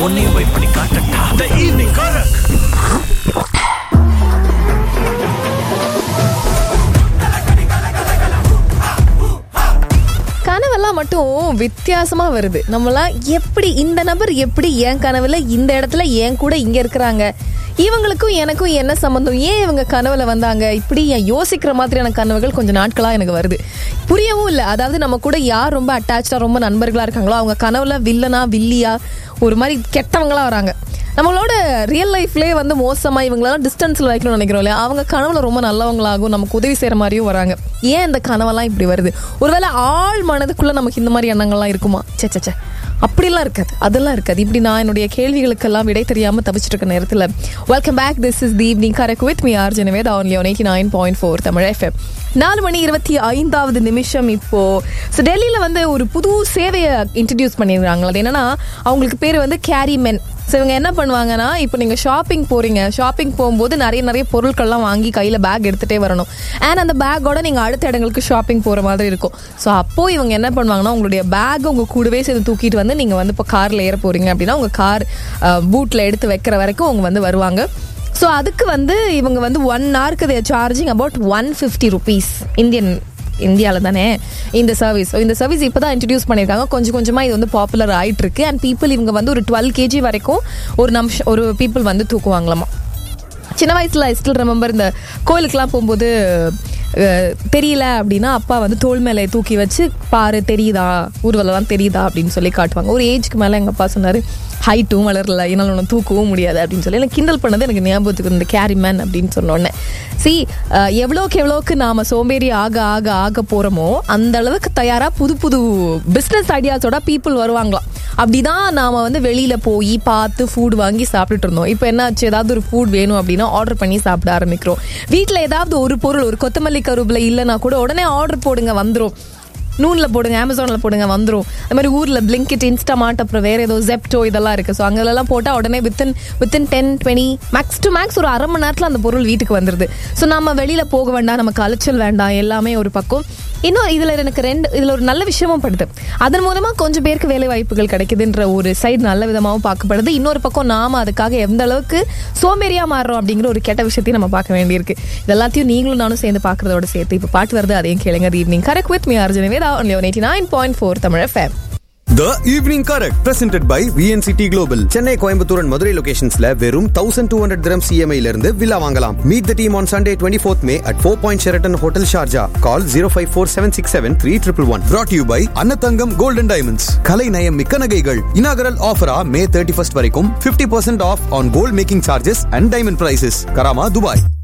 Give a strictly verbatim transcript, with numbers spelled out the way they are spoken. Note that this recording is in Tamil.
உன்னையும் போய் பண்ணி காட்டட்டா. The evening Karak. கனவெல்லாம் மட்டும் வித்தியாசமா வருது. நம்மளாம் எப்படி இந்த நபர் எப்படி என் கனவுல இந்த இடத்துல என் கூட இங்க இருக்கிறாங்க, இவங்களுக்கும் எனக்கும் என்ன சம்பந்தம், ஏன் இவங்க கனவுல வந்தாங்க, இப்படி என் யோசிக்கிற மாதிரியான கனவுகள் கொஞ்சம் நாட்களா எனக்கு வருது. புரியவும் இல்லை. அதாவது நம்ம கூட யார் ரொம்ப அட்டாச்சா ரொம்ப நண்பர்களா இருக்காங்களோ அவங்க கனவுல வில்லனா வில்லியா ஒரு மாதிரி கெட்டவங்களா வராங்க. நம்மளோட ரியல் லைஃப்லேயே வந்து மோசமா இவங்களெல்லாம் டிஸ்டன்ஸ்ல வைக்கணும்னு நினைக்கிறோம் இல்லையா, அவங்க கனவுல ரொம்ப நல்லவங்களாகும் நமக்கு உதவி செய்யற மாதிரியும் வராங்க. ஏன் இந்த கனவெல்லாம் இப்படி வருது? ஒருவேளை ஆள் மனதுக்குள்ள நமக்கு இந்த மாதிரி எண்ணங்கள்லாம் இருக்குமா? சே சே சே அப்படிலாம் இருக்காது, அதெல்லாம் இருக்காது. இப்படி நான் என்னுடைய கேள்விகளுக்கெல்லாம் விடை தெரியாம தப்பிச்சிட்டு இருக்க நேரத்தில் welcome back. This is the evening correct with me R ஜெனவேத் only on eighty nine point four Tamil FM. நாலு மணி இருபத்தி ஐந்தாவது நிமிஷம் இப்போ. ஸோ டெல்லியில வந்து ஒரு புது சேவையை இன்ட்ரடியூஸ் பண்ணிடுறாங்க. அது என்னன்னா அவங்களுக்கு பேர் வந்து கேரி மென். ஸோ இவங்க என்ன பண்ணுவாங்கன்னா, இப்போ நீங்கள் ஷாப்பிங் போகிறீங்க, ஷாப்பிங் போகும்போது நிறைய நிறைய பொருட்கள்லாம் வாங்கி கையில் பேக் எடுத்துகிட்டே வரணும். அண்ட் அந்த பேக்கோட நீங்கள் அடுத்த இடங்களுக்கு ஷாப்பிங் போகிற மாதிரி இருக்கும். ஸோ அப்போது இவங்க என்ன பண்ணுவாங்கன்னா, உங்களுடைய பேக் உங்கள் கூடவே சேர்ந்து தூக்கிட்டு வந்து நீங்கள் வந்து இப்போ காரில் ஏற போகிறீங்க அப்படின்னா உங்கள் கார் பூட்டில் எடுத்து வைக்கிற வரைக்கும் அவங்க வந்து வருவாங்க. ஸோ அதுக்கு வந்து இவங்க வந்து ஒன் ஹவருக்கு தே charging about one fifty rupees Indian இந்தியாவில் தானே இந்த சர்வீஸ். இந்த சர்வீஸ் இப்போ தான் இன்ட்ரடியூஸ் பண்ணியிருக்காங்க. கொஞ்சம் கொஞ்சமாக இது வந்து பாப்புலர் ஆகிட்டு இருக்கு. அண்ட் பீப்புள் இவங்க வந்து ஒரு டுவெல் கேஜி வரைக்கும் ஒரு நிமிஷம் ஒரு பீப்புள் வந்து தூக்குவாங்களாமா. சின்ன வயசில் ஐ ஸ்டில் ரிமெம்பர் இந்த கோயிலுக்கெலாம் போகும்போது தெரியல அப்படின்னா அப்பா வந்து தோள் மேலே தூக்கி வச்சு பாரு தெரியுதா, ஊர்வலெல்லாம் தெரியுதா அப்படின்னு சொல்லி காட்டுவாங்க. ஒரு ஏஜ்க்கு மேலே எங்கள் அப்பா சொன்னார், ஹைட்டும் வளரல, என்னால் ஒன்று தூக்கவும் முடியாது அப்படின்னு சொல்லி எனக்கு கிண்டல் பண்ணது எனக்கு ஞாபகத்துக்கு இந்த கேரி மேன் அப்படின்னு சொன்னோன்னே. சி எவ்வளோக்கு எவ்வளோக்கு நாம் சோம்பேறி ஆக ஆக ஆக போகிறோமோ அந்த அளவுக்கு தயாராக புது புது பிஸ்னஸ் ஐடியாஸோட பீப்புள் வருவாங்களாம். அப்படிதான் நாம் வந்து வெளியில் போய் பார்த்து ஃபுட் வாங்கி சாப்பிட்டுட்டு இருந்தோம். இப்போ என்ன ஆச்சு, ஏதாவது ஒரு ஃபுட் வேணும் அப்படின்னா ஆர்டர் பண்ணி சாப்பிட ஆரம்பிக்கிறோம். வீட்டில் ஏதாவது ஒரு பொருள் ஒரு கொத்தமல்லி கருவேப்பிலை இல்லைன்னா கூட உடனே ஆர்டர் போடுங்க வந்துடும், நூனில் போடுங்க, அமேசானில் போடுங்க வந்துடும். அது மாதிரி ஊரில் பிளிங்கிட், இன்ஸ்டாமார்ட், அப்புறம் வேறு ஏதோ ஜெப்டோ இதெல்லாம் இருக்குது. ஸோ அங்கெல்லாம் போட்டால் உடனே within within ten twenty max to maths ஒரு அரை மணி நேரத்தில் அந்த பொருள் வீட்டுக்கு வந்துடுது. ஸோ நம்ம வெளியில் போக வேண்டாம், நமக்கு அலைச்சல் வேண்டாம், எல்லாமே ஒரு பக்கம். இன்னும் இதில் எனக்கு ரெண்டு இதில் ஒரு நல்ல விஷயமும் படுது. அதன் மூலமாக கொஞ்சம் பேருக்கு வேலை வாய்ப்புகள் கிடைக்குதுன்ற ஒரு சைடு நல்ல விதமாகவும் பார்க்கப்படுது. இன்னொரு பக்கம் நாம் அதுக்காக எந்த அளவுக்கு சோம்பேறியாக மாறுறோம் அப்படிங்கிற ஒரு கெட்ட விஷயத்தையும் நம்ம பார்க்க வேண்டியிருக்கு. இதெல்லாத்தையும் நீங்களும் நானும் சேர்ந்து பார்க்குறதோட சேர்த்து இப்போ பாட்டு வருது, அதையும் கேளுங்க. தி evening correct with me R ஜெனவேத் only on eighty-nine point four Tamil F M. The Evening Correct presented by V N C T Global. Chennai, Coimbatore and Madurai locationsல வெறும் one thousand two hundred dirham C M I ல இருந்து வில்லா வாங்கலாம். Meet the team on Sunday twenty-fourth May at Four Point Sheraton Hotel Sharjah. Call zero five four seven six seven three one one one. Brought to you by Annathangam Gold and Diamonds. கலை நயம் மிக்க நகைகள். Inaugural offer May thirty-first வரைக்கும் fifty percent off on gold making charges and diamond prices. Karama, Dubai.